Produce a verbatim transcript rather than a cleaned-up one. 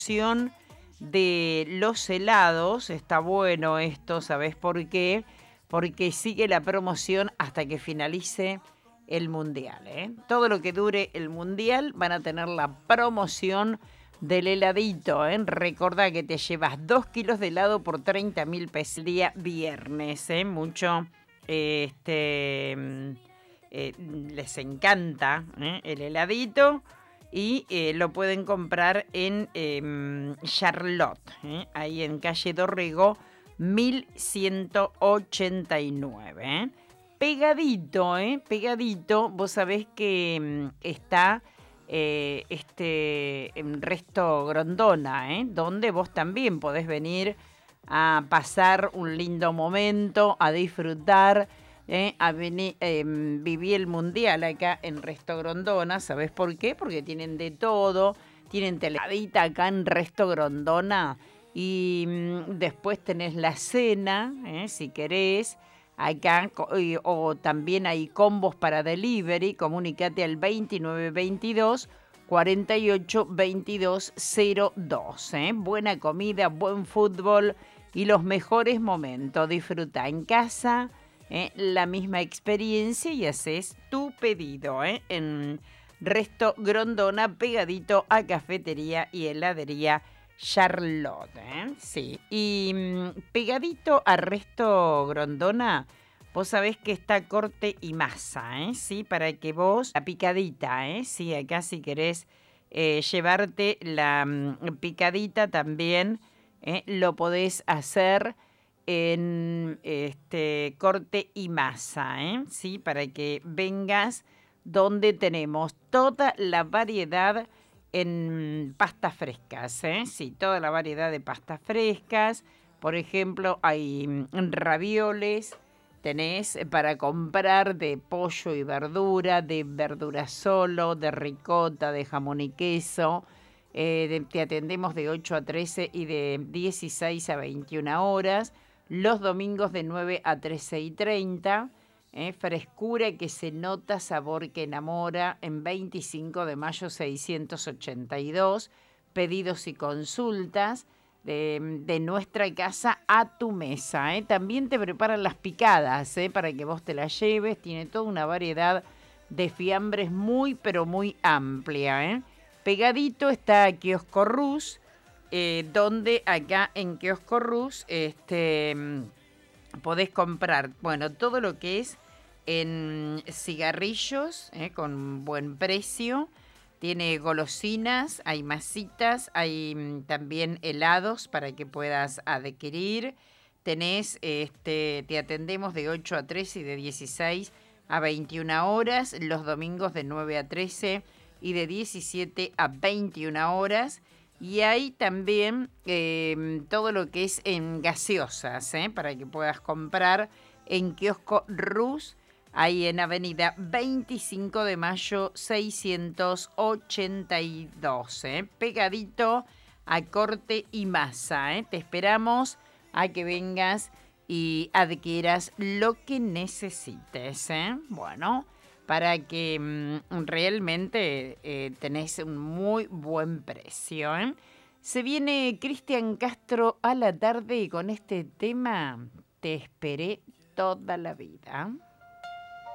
promoción de los helados. Está bueno esto, ¿sabés por qué? Porque sigue la promoción hasta que finalice el mundial, ¿eh? Todo lo que dure el mundial van a tener la promoción del heladito, ¿eh? Recordá que te llevas dos kilos de helado por treinta mil pesos el día viernes, ¿eh? Mucho, eh, este, mm, eh, les encanta, ¿eh? El heladito. Y eh, lo pueden comprar en eh, Charlotte, ¿eh? Ahí en calle Dorrego, mil ciento ochenta y nueve. ¿eh? Pegadito, ¿eh? Pegadito, vos sabés que mm, está eh, este en Resto Grondona, ¿eh? Donde vos también podés venir a pasar un lindo momento, a disfrutar. Eh, a venir, eh, viví el mundial acá en Resto Grondona. ¿Sabés por qué? Porque tienen de todo. Tienen teladita acá en Resto Grondona. Y mm, después tenés la cena, eh, si querés. Acá, y, o también hay combos para delivery. Comunicate al veintinueve veintidós cuarenta y ocho veintidós cero dos. Eh. Buena comida, buen fútbol y los mejores momentos. Disfruta en casa. Eh, la misma experiencia y haces tu pedido ¿eh? en Resto Grondona, pegadito a Cafetería y Heladería Charlotte. ¿eh? Sí, y mmm, pegadito a Resto Grondona, vos sabés que está Corte y Masa, ¿eh? Sí, para que vos, la picadita, ¿eh? Sí, acá si querés eh, llevarte la mmm, picadita también, ¿eh? Lo podés hacer en este Corte y Masa, ¿eh? Sí, para que vengas donde tenemos toda la variedad en pastas frescas, ¿eh? Sí, toda la variedad de pastas frescas. Por ejemplo, hay ravioles, tenés para comprar de pollo y verdura, de verdura solo, de ricota, de jamón y queso. Eh, de, te atendemos de ocho a trece y de dieciséis a veintiuna horas. Los domingos de nueve a trece y treinta. Eh, frescura que se nota, sabor que enamora. En veinticinco de mayo seiscientos ochenta y dos. Pedidos y consultas de, de nuestra casa a tu mesa. Eh. También te preparan las picadas eh, para que vos te las lleves. Tiene toda una variedad de fiambres muy, pero muy amplia. Eh. Pegadito está Kiosco Rus. Eh, donde acá en Kiosco Rus este, podés comprar, bueno, todo lo que es en cigarrillos, eh, con buen precio. Tiene golosinas, hay masitas, hay mm, también helados para que puedas adquirir. Tenés, este, te atendemos de ocho a trece y de dieciséis a veintiuna horas, los domingos de nueve a trece y de diecisiete a veintiuna horas. Y hay también eh, todo lo que es en gaseosas, ¿eh? Para que puedas comprar en Kiosco Rus, ahí en Avenida veinticinco de mayo seiscientos ochenta y dos, ¿eh? Pegadito a Corte y Masa. ¿eh? Te esperamos a que vengas y adquieras lo que necesites. ¿eh? Bueno, para que mmm, realmente eh, tenés un muy buen precio. ¿eh? Se viene Cristian Castro a la tarde y con este tema te esperé toda la vida.